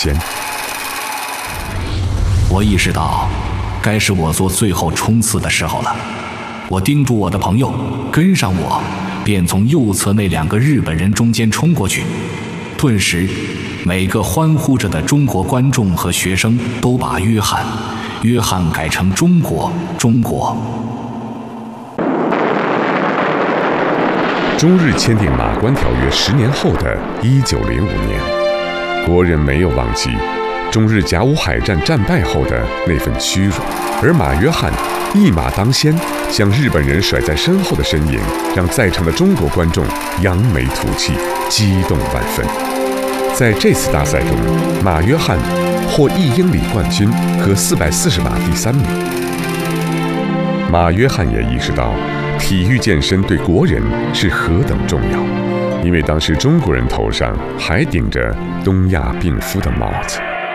先。 我意识到，该是我做最后冲刺的时候了。我叮嘱我的朋友跟上我，便从右侧那2个日本人中间冲过去。顿时，每个欢呼着的中国观众和学生都把约翰改成中国。 中日签订马关条约10年后的1905年，国人没有忘记中日甲午海战战败后的那份屈辱，而马约翰一马当先，将日本人甩在身后的身影，让在场的中国观众扬眉吐气，激动万分。在这次大赛中，马约翰获1英里冠军和440码第3名。马约翰也意识到体育健身对国人是何等重要，因为当时中国人头上还顶着东亚病夫的帽子。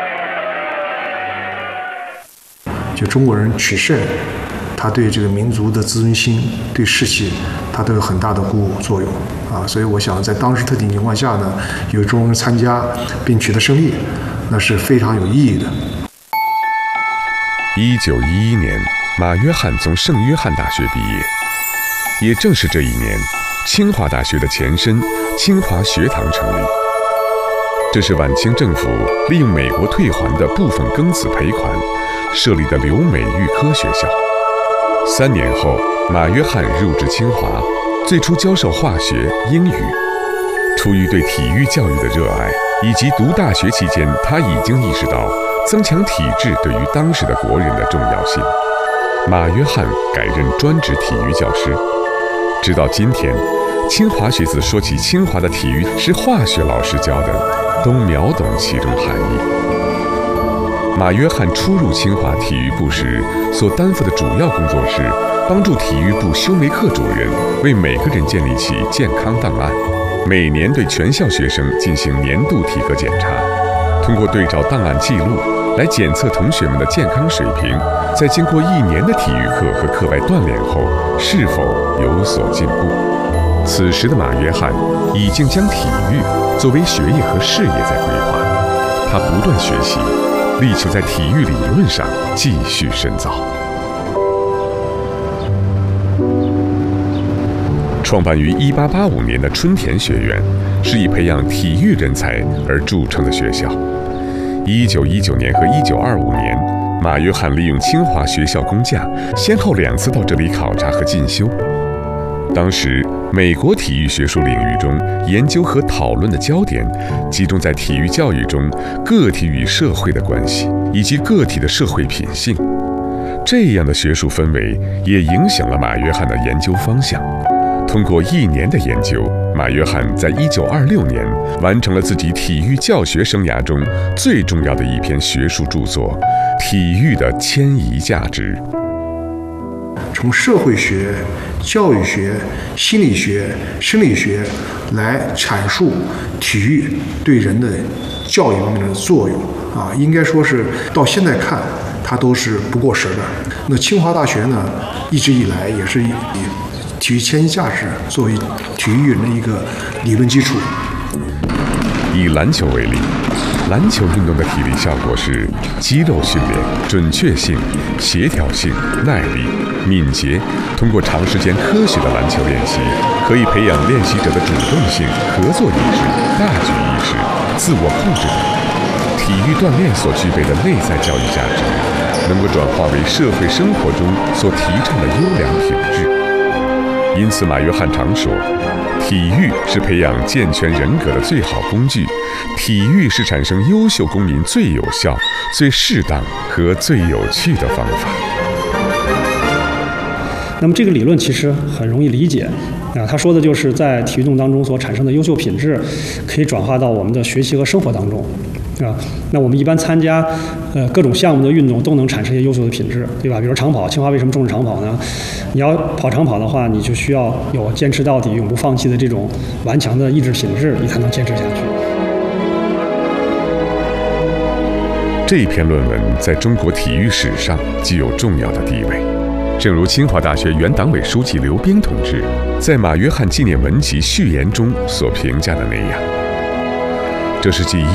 就中国人取胜，他对这个民族的自尊心、对士气，他都有很大的鼓舞作用啊。所以我想，在当时特定情况下呢，有中国人参加并取得胜利，那是非常有意义的。 1911年，马约翰从圣约翰大学毕业，也正是这一年，清华大学的前身清华学堂成立。这是晚清政府利用美国退还的部分庚子赔款设立的留美预科学校。3年后，马约翰入职清华，最初教授化学、英语。出于对体育教育的热爱，以及读大学期间他已经意识到增强体质对于当时的国人的重要性，马约翰改任专职体育教师。直到今天，清华学子说起清华的体育是化学老师教的，都秒懂其中含义。马约翰初入清华体育部时，所担负的主要工作是帮助体育部修梅克主任为每个人建立起健康档案，每年对全校学生进行年度体格检查，通过对照档案记录来检测同学们的健康水平，在经过1年的体育课和课外锻炼后是否有所进步。此时的马约翰已经将体育作为学业和事业在规划，他不断学习，力求在体育理论上继续深造。创办于1885年的春田学院是以培养体育人才而著称的学校。1919年和1925年，马约翰利用清华学校公假，先后2次到这里考察和进修。当时，美国体育学术领域中研究和讨论的焦点集中在体育教育中个体与社会的关系，以及个体的社会品性。这样的学术氛围也影响了马约翰的研究方向。通过1年的研究，马约翰在1926年完成了自己体育教学生涯中最重要的一篇学术著作《体育的迁移价值》。 从社会学、教育学、心理学、生理学来阐述体育对人的教育方面的作用啊，应该说是到现在看，它都是不过时的。那清华大学呢，一直以来也是以体育迁移价值作为体育人的一个理论基础。 以篮球为例，篮球运动的体力效果是肌肉训练、准确性、协调性、耐力、敏捷。通过长时间科学的篮球练习，可以培养练习者的主动性、合作意识、大局意识、自我控制力。体育锻炼所具备的内在教育价值，能够转化为社会生活中所提倡的优良品质。因此，马约翰常说，体育是培养健全人格的最好工具，体育是产生优秀公民最有效、最适当和最有趣的方法。 那么这个理论其实很容易理解啊，他说的就是在体育运动当中所产生的优秀品质，可以转化到我们的学习和生活当中。啊，那我们一般参加各种项目的运动都能产生一些优秀的品质，对吧？比如长跑，清华为什么重视长跑呢？你要跑长跑的话，你就需要有坚持到底、永不放弃的这种顽强的意志品质，你才能坚持下去。 这篇论文在中国体育史上具有重要的地位，正如清华大学原党委书记刘冰同志在马约翰纪念文集序言中所评价的那样，这是继